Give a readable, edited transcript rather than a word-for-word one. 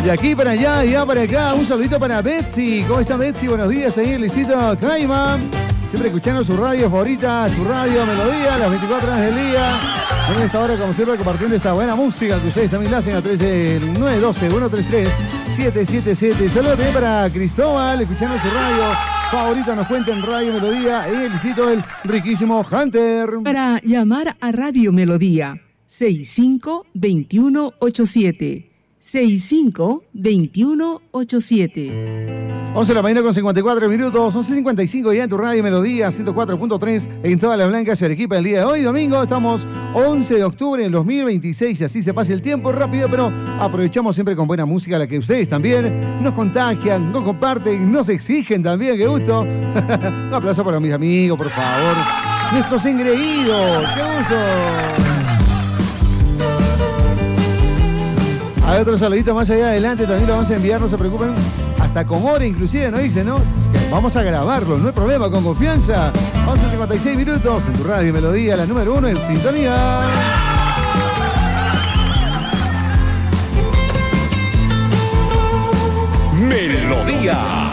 De aquí para allá, allá para acá, un saludito para Betsy. ¿Cómo está Betsy? Buenos días ahí en el distrito Caima. Siempre escuchando su radio favorita, su radio Melodía, las 24 horas del día. En esta hora, como siempre, compartiendo esta buena música que ustedes también la hacen a 912-133-777. Saludos también para Cristóbal, escuchando su radio favorita, nos cuenta en Radio Melodía, en el distrito del riquísimo Hunter. Para llamar a Radio Melodía, 65-2187. 65-2187. 11 de la mañana con 54 minutos, 11:55 ya en tu Radio Melodía 104.3 en todas las blancas y Arequipa el día de hoy, domingo. Estamos 11 de octubre del 2026 y así se pasa el tiempo rápido, pero aprovechamos siempre con buena música, la que ustedes también nos contagian, nos comparten, nos exigen también. ¡Qué gusto! Un aplauso para mis amigos, por favor. Nuestros engreídos, ¡qué gusto! Hay otro saludito más allá adelante, también lo vamos a enviar, no se preocupen. Hasta con hora inclusive, ¿no? Dice, ¿no? Vamos a grabarlo, no hay problema, con confianza. 11:56 minutos en tu Radio Melodía, la número 1 en sintonía. Melodía.